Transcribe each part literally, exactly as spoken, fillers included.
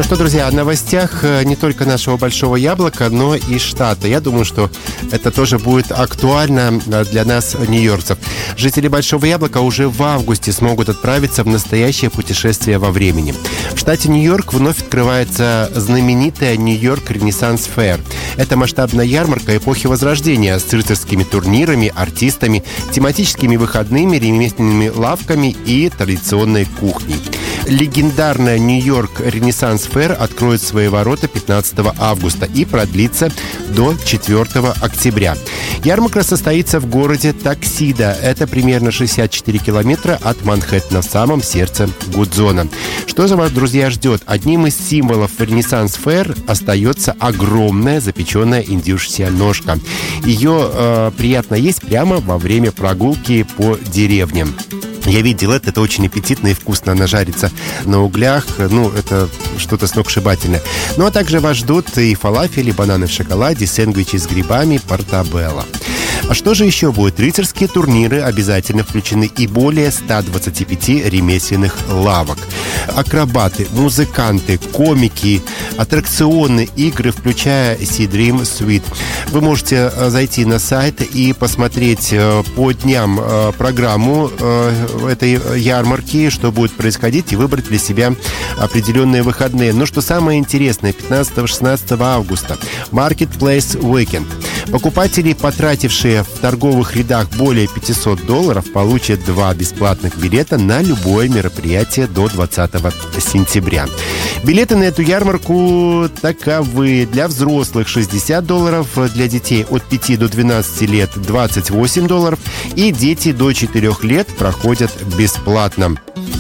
что, друзья, о новостях не только нашего Большого Яблока, но и штата. Я думаю, что это тоже будет актуально для нас, нью-йоркцев. Жители Большого Яблока уже в августе смогут отправиться в настоящее путешествие во времени. В штате Нью-Йорк вновь открывается знаменитая Нью-Йорк Ренессанс Фэр. Это масштабная ярмарка эпохи Возрождения с рыцарскими турнирами, артистами, тематическими выходными, ремесленными лавками и традиционной кухней. Легендарная Нью-Йорк Ренессанс Фэр откроет свои ворота пятнадцатого августа и продлится до четвёртого октября. Ярмарка состоится в городе Таксида. Это примерно шестьдесят четыре километра от Манхэттена, в самом сердце Гудзона. Что же вас, друзья, ждет? Одним из символов Ренессанс Фэр остается огромная запеченная индюшья ножка. Ее э, приятно есть прямо во время прогулки по деревням. Я видел это, это очень аппетитно и вкусно. Она жарится на углях, ну, это что-то сногсшибательное. Ну, а также вас ждут и фалафели, бананы в шоколаде, сэндвичи с грибами, портабелло. А что же еще будет? Рыцарские турниры обязательно включены и более ста двадцати пяти ремесленных лавок. Акробаты, музыканты, комики, аттракционы, игры, включая Sea Dream Suite. Вы можете зайти на сайт и посмотреть по дням программу этой ярмарки, что будет происходить, и выбрать для себя определенные выходные. Но что самое интересное, пятнадцатого-шестнадцатого августа Marketplace Weekend. Покупатели, потратившие в торговых рядах более пятисот долларов, получат два бесплатных билета на любое мероприятие до двадцатого сентября. Билеты на эту ярмарку таковы: для взрослых шестьдесят долларов, для детей от пяти до двенадцати лет двадцать восемь долларов, и дети до четырёх лет проходят бесплатно.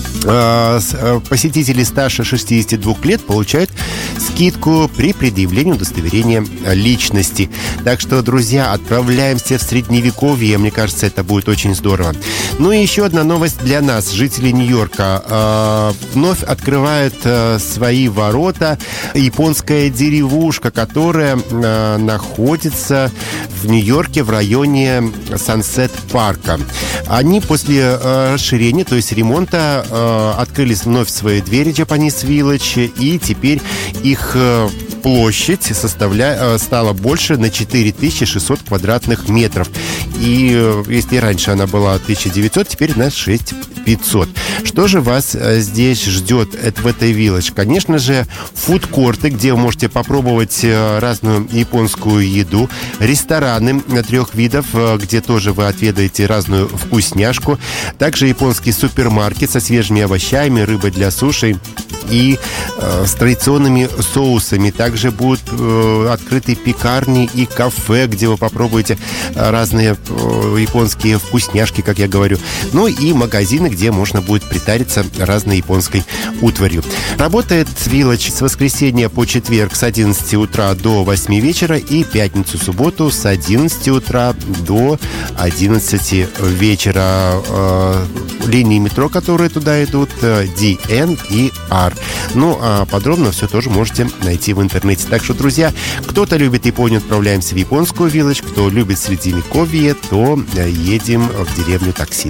Посетители старше шестидесяти двух лет получают скидку при предъявлении удостоверения личности. Так что, друзья, отправляемся в Средневековье. Мне кажется, это будет очень здорово. Ну и еще одна новость для нас, жителей Нью-Йорка. Вновь открывает свои ворота японская деревушка, которая находится в Нью-Йорке в районе Сансет-парка. Они после расширения, то есть ремонта, открылись вновь свои двери Japanese Village, и теперь их площадь составля... стала больше на четыре тысячи шестьсот квадратных метров. И если раньше она была тысяча девятьсот, теперь на шесть тысяч пятьсот. Что же вас здесь ждет в этой вилледж? Конечно же, фудкорты, где вы можете попробовать разную японскую еду, рестораны трех видов, где тоже вы отведаете разную вкусняшку, также японский супермаркет со свежими овощами, рыбой для суши и э, с традиционными соусами. Также будут э, открыты пекарни и кафе, где вы попробуете э, разные э, японские вкусняшки, как я говорю. Ну и магазины, где можно будет притариться разной японской утварью. Работает вилледж с воскресенья по четверг с одиннадцати утра до восьми вечера и пятницу-субботу с одиннадцати утра до одиннадцати вечера. Э, линии метро, которые туда идут, ди эн и ар. Ну, а подробно все тоже можете найти в интернете. Так что, друзья, кто-то любит Японию, отправляемся в японскую вилледж. Кто любит Средневековье, то едем в деревню Таксида.